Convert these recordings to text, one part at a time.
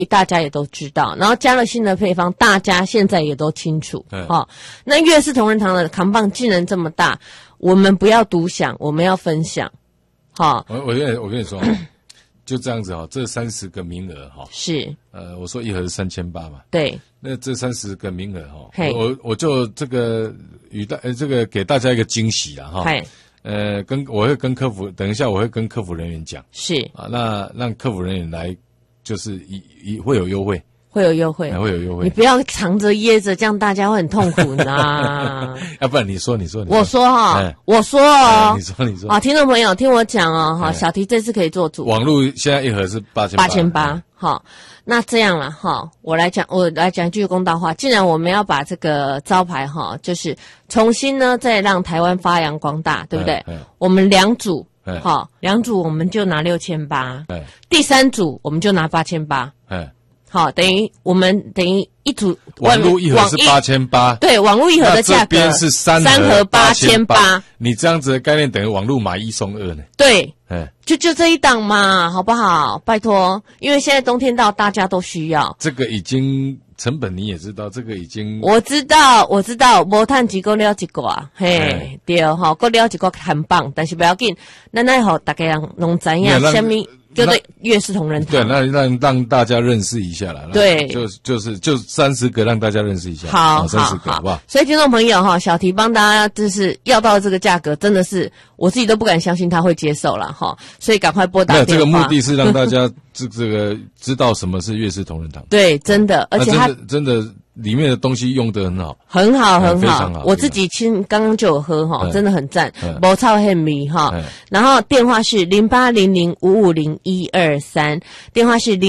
大家也都知道，然后加了新的配方，大家现在也都清楚。那悦氏同仁堂的扛棒竟然这么大，我们不要独享，我们要分享。 我跟你说，就这样子这30个名额是我说一盒是3800嘛， 对， 那这30个名额我就这个这个给大家一个惊喜啦我会跟客服，等一下我会跟客服人员讲， 是那让客服人员来，就是会有优惠。 会有优惠，你不要藏着掖着，这样大家会很痛苦呢。要不然你说， 我说我说你说听众朋友听我讲小提这次可以做主。 网络现在一盒是8800， 那这样啦我来讲一句公道话，既然我们要把这个招牌就是重新呢再让台湾发扬光大，对不对？我们2组2组我们就拿6800，第3组我们就拿8800。等于一组网络一盒是8800， 对，网络一盒的价格， 这边是3 盒8800， 你这样子的概念等于网络买1送2呢？ 对，就这一档嘛，好不好？拜托，因为现在冬天到，大家都需要。 这个已经成本你也知道，这个已经我知道，无趁钱够了一个嘿，对够了一个很棒，但是不要紧，咱来好大家人拢知影什么。就对，悦氏同仁堂。 对，那让大家认识一下啦。 对， 就30个让大家认识一下。 好 ，30个好不好？ 所以听众朋友小提帮大家就是要到这个价格，真的是我自己都不敢相信他会接受啦所以赶快拨打电话。 这个目的是让大家这个知道什么是悦氏同仁堂。 对，真的，而且他真的里面的东西用得很好， 很好， 非常好。 我自己刚刚就有喝真的很赞，无臭很迷然后电话是0800550123，电话是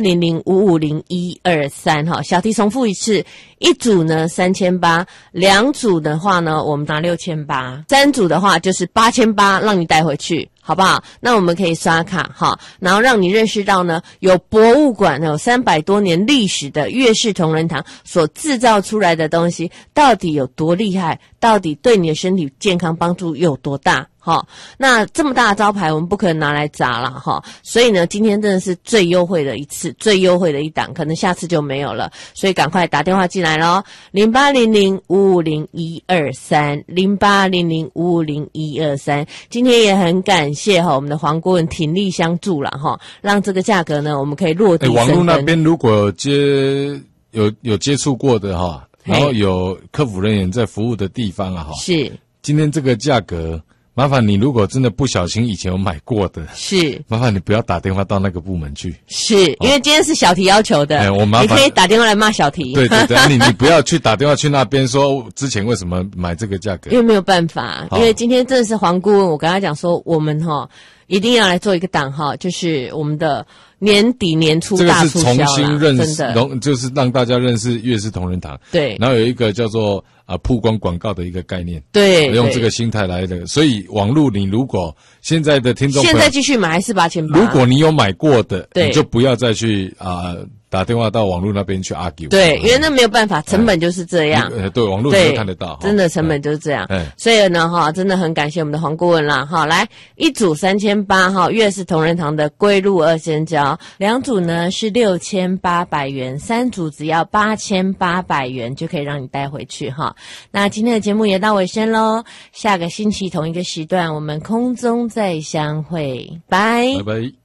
0800550123小提重复一次，一组呢3800，2组的话呢我们拿6800，3组的话就是8800，让你带回去。好不好？那我们可以刷卡然后让你认识到呢，有博物馆有300多年历史的悦氏同仁堂所制造出来的东西到底有多厉害，到底对你的身体健康帮助有多大。那这么大的招牌我们不可能拿来砸啦所以呢今天真的是最优惠的一次，最优惠的一档，可能下次就没有了，所以赶快打电话进来咯0800550123，0800550123。今天也很感谢我们的黄顾问鼎力相助啦让这个价格呢我们可以落地生根。 网络那边如果有接触过的然后有客服人员在服务的地方是今天这个价格，麻烦你如果真的不小心以前有买过的， 是麻烦你不要打电话到那个部门去， 是因为今天是小提要求的，你可以打电话来骂小提。 对，你不要去打电话去那边说之前为什么买这个价格， 因为没有办法，因为今天真的是黄顾问，我跟他讲说我们一定要来做一个档就是我们的年底年初大促销啦， 这个是重新认识，就是让大家认识悦氏同仁堂。 对， 然后有一个叫做曝光广告的一个概念， 对， 用这个心态来的。所以网络你如果现在的听众朋友现在继续买还是8800， 如果你有买过的，你就不要再去打电话到网络那边去 argue。 对，因为那没有办法，成本就是这样。 对，网络你都看得到， 真的成本就是这样。所以呢真的很感谢我们的黄顾问啦来一组3800悦氏同仁堂的龟鹿2仙胶，2组呢是6800元，3组只要8800元就可以让你带回去那今天的节目也到尾声咯，下个星期同一个时段我们空中再相会，拜拜。